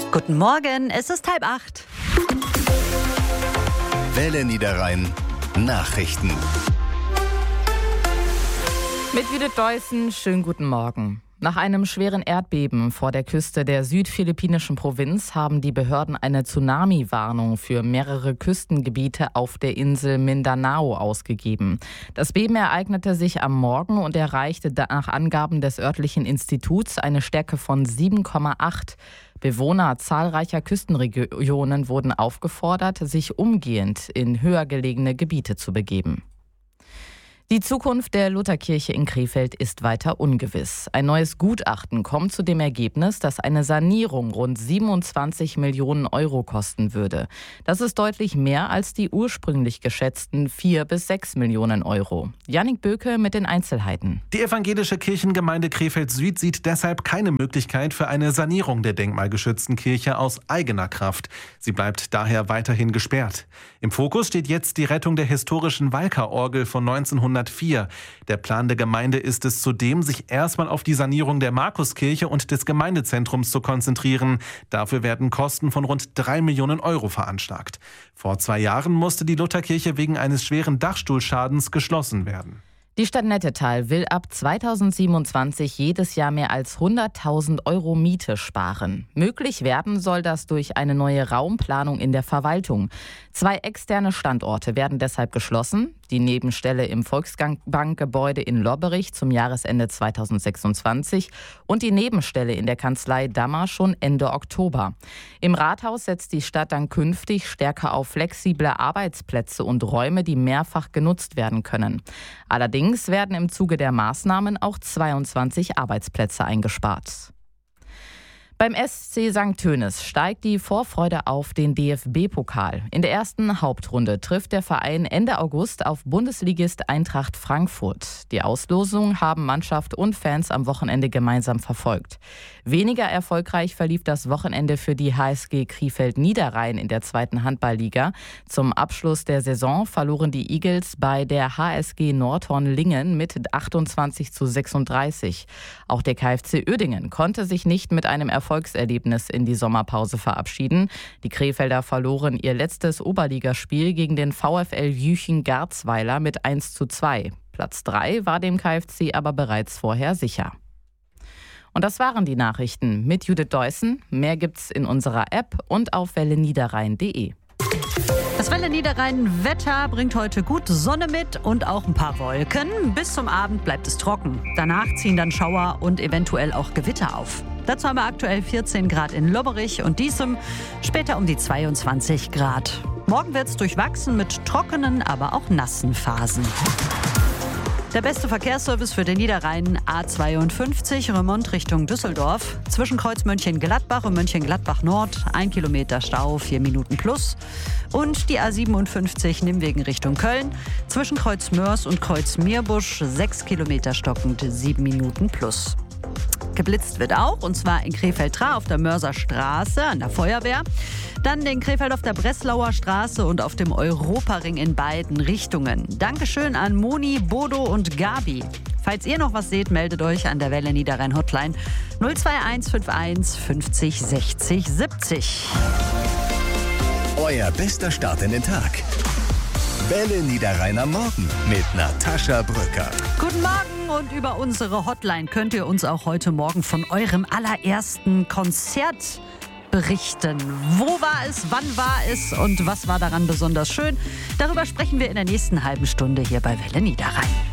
Guten Morgen, es ist 7:30. Welle Niederrhein Nachrichten. Mit Judith Deussen, schönen guten Morgen. Nach einem schweren Erdbeben vor der Küste der südphilippinischen Provinz haben die Behörden eine Tsunami-Warnung für mehrere Küstengebiete auf der Insel Mindanao ausgegeben. Das Beben ereignete sich am Morgen und erreichte nach Angaben des örtlichen Instituts eine Stärke von 7,8. Bewohner zahlreicher Küstenregionen wurden aufgefordert, sich umgehend in höher gelegene Gebiete zu begeben. Die Zukunft der Lutherkirche in Krefeld ist weiter ungewiss. Ein neues Gutachten kommt zu dem Ergebnis, dass eine Sanierung rund 27 Millionen Euro kosten würde. Das ist deutlich mehr als die ursprünglich geschätzten 4 bis 6 Millionen Euro. Jannik Böke mit den Einzelheiten. Die evangelische Kirchengemeinde Krefeld Süd sieht deshalb keine Möglichkeit für eine Sanierung der denkmalgeschützten Kirche aus eigener Kraft. Sie bleibt daher weiterhin gesperrt. Im Fokus steht jetzt die Rettung der historischen Walker-Orgel von 1904. Der Plan der Gemeinde ist es zudem, sich erstmal auf die Sanierung der Markuskirche und des Gemeindezentrums zu konzentrieren. Dafür werden Kosten von rund 3 Millionen Euro veranschlagt. Vor 2 Jahren musste die Lutherkirche wegen eines schweren Dachstuhlschadens geschlossen werden. Die Stadt Nettetal will ab 2027 jedes Jahr mehr als 100.000 Euro Miete sparen. Möglich werden soll das durch eine neue Raumplanung in der Verwaltung. 2 externe Standorte werden deshalb geschlossen. Die Nebenstelle im Volksbankgebäude in Lobberich zum Jahresende 2026 und die Nebenstelle in der Kanzlei Dammer schon Ende Oktober. Im Rathaus setzt die Stadt dann künftig stärker auf flexible Arbeitsplätze und Räume, die mehrfach genutzt werden können. Allerdings werden im Zuge der Maßnahmen auch 22 Arbeitsplätze eingespart. Beim SC St. Tönis steigt die Vorfreude auf den DFB-Pokal. In der ersten Hauptrunde trifft der Verein Ende August auf Bundesligist Eintracht Frankfurt. Die Auslosung haben Mannschaft und Fans am Wochenende gemeinsam verfolgt. Weniger erfolgreich verlief das Wochenende für die HSG Krefeld Niederrhein in der 2. Handballliga. Zum Abschluss der Saison verloren die Eagles bei der HSG Nordhorn-Lingen mit 28:36. Auch der KfC Uerdingen konnte sich nicht mit einem Erfolgserlebnis in die Sommerpause verabschieden. Die Krefelder verloren ihr letztes Oberligaspiel gegen den VfL Jüchen-Garzweiler mit 1:2. Platz 3 war dem KfC aber bereits vorher sicher. Und das waren die Nachrichten mit Judith Deussen. Mehr gibt's in unserer App und auf welleniederrhein.de. Das Welle Niederrhein Wetter bringt heute gut Sonne mit und auch ein paar Wolken. Bis zum Abend bleibt es trocken. Danach ziehen dann Schauer und eventuell auch Gewitter auf. Dazu haben wir aktuell 14 Grad in Lobberich und Diesem, später um die 22 Grad. Morgen wird es durchwachsen mit trockenen, aber auch nassen Phasen. Der beste Verkehrsservice für den Niederrhein A52 Remont Richtung Düsseldorf. Zwischen Kreuz Mönchengladbach und Mönchengladbach Nord 1 Kilometer Stau, 4 Minuten plus. Und die A57 Nimwegen Richtung Köln. Zwischen Kreuz Mörs und Kreuz Meerbusch 6 Kilometer stockend, 7 Minuten plus. Geblitzt wird auch, und zwar in Krefeld-Trah auf der Mörser Straße an der Feuerwehr. Dann in Krefeld auf der Breslauer Straße und auf dem Europaring in beiden Richtungen. Dankeschön an Moni, Bodo und Gabi. Falls ihr noch was seht, meldet euch an der Welle Niederrhein Hotline 02151 50 60 70. Euer bester Start in den Tag. Welle Niederrhein am Morgen mit Natascha Brücker. Guten Morgen, und über unsere Hotline könnt ihr uns auch heute Morgen von eurem allerersten Konzert berichten. Wo war es, wann war es und was war daran besonders schön? Darüber sprechen wir in der nächsten halben Stunde hier bei Welle Niederrhein.